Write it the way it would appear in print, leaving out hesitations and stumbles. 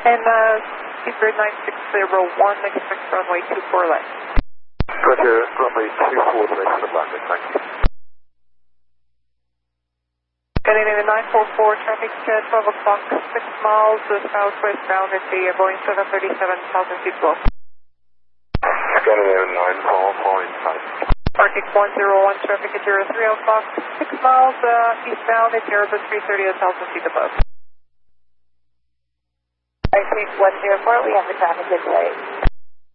And Seabird 9601, expect runway 24 left. Roger, runway 24 left for landing, thank you. Canadian 944, traffic 12 o'clock, 6 miles southwest bound at the Boeing 737, 1,000 feet below. Canadian 944 inside. Arctic 101, traffic at 03 o'clock, 6 miles eastbound at Airbus 330, 1,000 feet above. Arctic 104, we have the traffic in place.